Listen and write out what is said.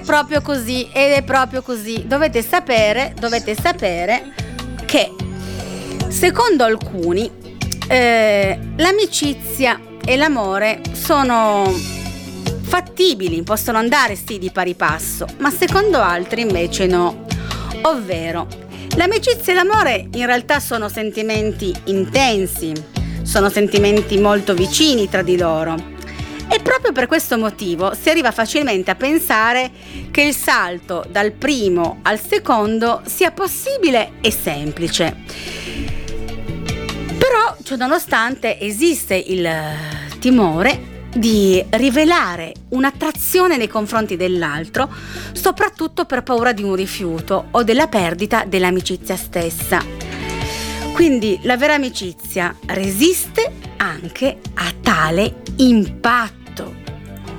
proprio così, ed è proprio così. Dovete sapere che secondo alcuni l'amicizia e l'amore sono fattibili, possono andare sì di pari passo, ma secondo altri invece no. Ovvero, l'amicizia e l'amore in realtà sono sentimenti intensi, sono sentimenti molto vicini tra di loro. E proprio per questo motivo si arriva facilmente a pensare che il salto dal primo al secondo sia possibile e semplice. Però, ciononostante, esiste il timore di rivelare un'attrazione nei confronti dell'altro, soprattutto per paura di un rifiuto o della perdita dell'amicizia stessa. Quindi la vera amicizia resiste anche a tale impatto